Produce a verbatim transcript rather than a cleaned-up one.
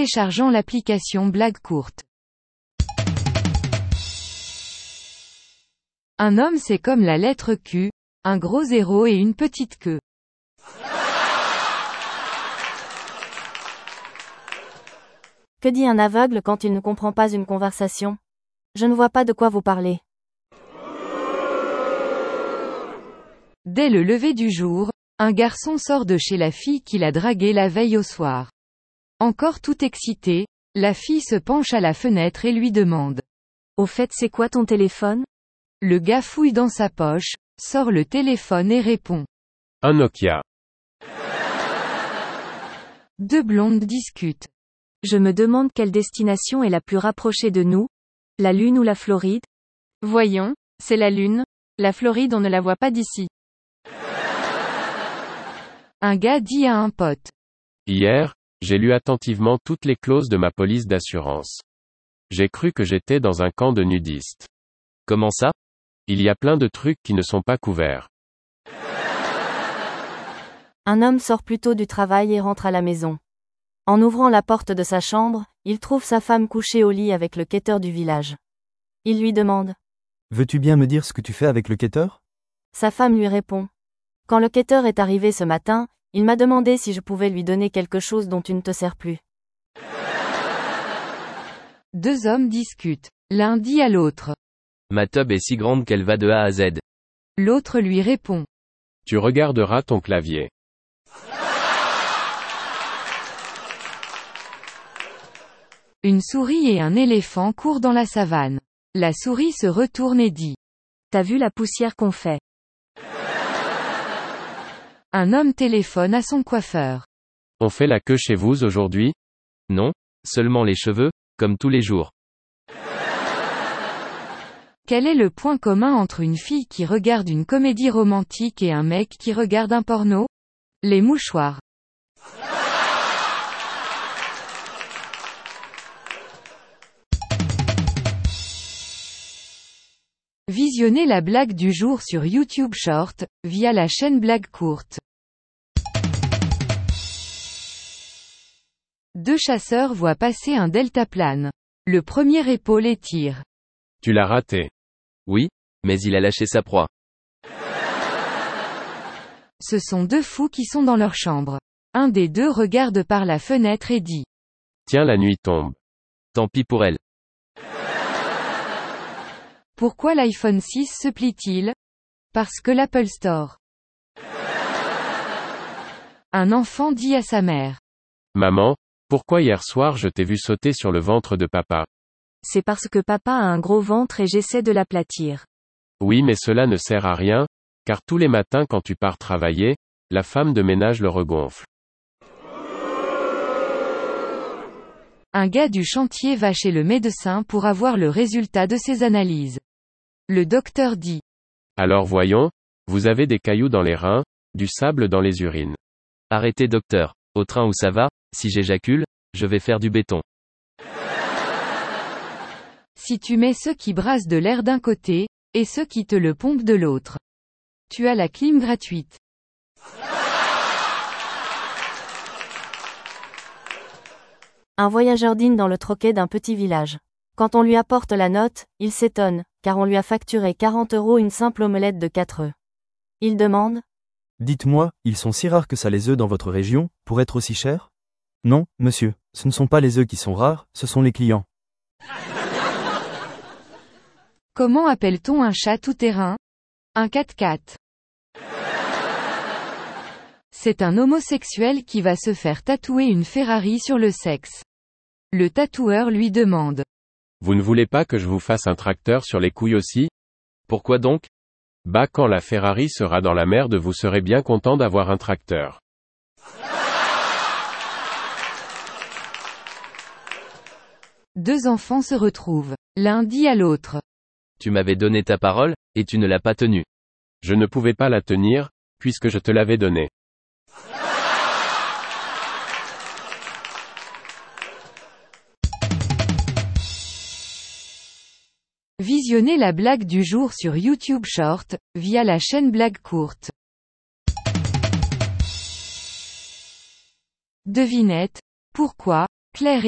téléchargeant l'application Blague courte. Un homme c'est comme la lettre Q, un gros zéro et une petite queue. Que dit un aveugle quand il ne comprend pas une conversation? Je ne vois pas de quoi vous parlez. Dès le lever du jour, un garçon sort de chez la fille qu'il a draguée la veille au soir. Encore tout excité, la fille se penche à la fenêtre et lui demande. Au fait, c'est quoi ton téléphone? Le gars fouille dans sa poche, sort le téléphone et répond. Un Nokia. Deux blondes discutent. Je me demande quelle destination est la plus rapprochée de nous, la Lune ou la Floride? Voyons, c'est la Lune. La Floride on ne la voit pas d'ici. Un gars dit à un pote. Hier, j'ai lu attentivement toutes les clauses de ma police d'assurance. J'ai cru que j'étais dans un camp de nudistes. Comment ça? Il y a plein de trucs qui ne sont pas couverts. Un homme sort plus tôt du travail et rentre à la maison. En ouvrant la porte de sa chambre, il trouve sa femme couchée au lit avec le quêteur du village. Il lui demande. Veux-tu bien me dire ce que tu fais avec le quêteur? Sa femme lui répond. Quand le quêteur est arrivé ce matin, il m'a demandé si je pouvais lui donner quelque chose dont tu ne te sers plus. Deux hommes discutent. L'un dit à l'autre. Ma tub est si grande qu'elle va de A à Z. L'autre lui répond. Tu regarderas ton clavier. Une souris et un éléphant courent dans la savane. La souris se retourne et dit. T'as vu la poussière qu'on fait? Un homme téléphone à son coiffeur. On fait la queue chez vous aujourd'hui? Non, seulement les cheveux, comme tous les jours. Quel est le point commun entre une fille qui regarde une comédie romantique et un mec qui regarde un porno? Les mouchoirs. Visionnez la blague du jour sur YouTube Short, via la chaîne Blague courte. Deux chasseurs voient passer un deltaplane. Le premier épaule et tire. Tu l'as raté. Oui, mais il a lâché sa proie. Ce sont deux fous qui sont dans leur chambre. Un des deux regarde par la fenêtre et dit. Tiens, la nuit tombe. Tant pis pour elle. Pourquoi l'iPhone six se plie-t-il? Parce que l'Apple Store. Un enfant dit à sa mère. Maman, pourquoi hier soir je t'ai vu sauter sur le ventre de papa? C'est parce que papa a un gros ventre et j'essaie de l'aplatir. Oui, mais cela ne sert à rien, car tous les matins quand tu pars travailler, la femme de ménage le regonfle. Un gars du chantier va chez le médecin pour avoir le résultat de ses analyses. Le docteur dit. Alors voyons, vous avez des cailloux dans les reins, du sable dans les urines. Arrêtez docteur, au train où ça va, si j'éjacule, je vais faire du béton. Si tu mets ceux qui brassent de l'air d'un côté, et ceux qui te le pompent de l'autre. Tu as la clim gratuite. Un voyageur dîne dans le troquet d'un petit village. Quand on lui apporte la note, il s'étonne, car on lui a facturé quarante euros une simple omelette de quatre œufs. Il demande. Dites-moi, ils sont si rares que ça les œufs dans votre région, pour être aussi chers? Non, monsieur, ce ne sont pas les œufs qui sont rares, ce sont les clients. Comment appelle-t-on un chat tout-terrain? Un quatre-quatre. C'est un homosexuel qui va se faire tatouer une Ferrari sur le sexe. Le tatoueur lui demande. Vous ne voulez pas que je vous fasse un tracteur sur les couilles aussi? Pourquoi donc? Bah quand la Ferrari sera dans la merde vous serez bien content d'avoir un tracteur. Deux enfants se retrouvent. L'un dit à l'autre. Tu m'avais donné ta parole, et tu ne l'as pas tenue. Je ne pouvais pas la tenir, puisque je te l'avais donnée. Visionnez la blague du jour sur YouTube Short, via la chaîne Blague courte. Devinette. Pourquoi, Claire